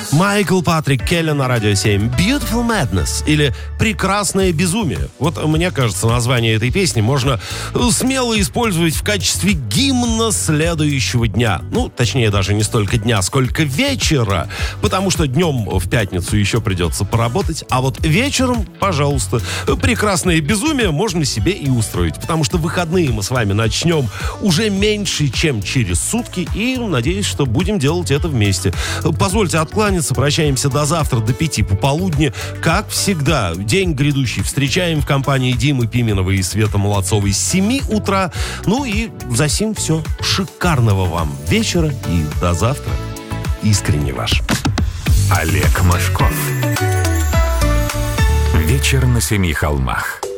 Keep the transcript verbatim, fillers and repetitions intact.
Майкл Патрик Келли на Радио семь. Beautiful Madness или Прекрасное безумие. Вот, мне кажется, название этой песни можно смело использовать в качестве гимна следующего дня. Ну, точнее, даже не столько дня, сколько вечера. Потому что днем в пятницу еще придется поработать. А вот вечером, пожалуйста, прекрасное безумие можно себе и устроить. Потому что выходные мы с вами начнем уже меньше, чем через сутки. И надеюсь, что будем делать это вместе. Позвольте откланяться. Прощаемся до завтра, до пяти пополудни. Как всегда, день грядущий встречаем в компании Димы Пименова и Светы Молодцовой с семи утра. Ну и за сим все. Шикарного вам вечера и до завтра. Искренне ваш Олег Мошков. Вечер на семи холмах.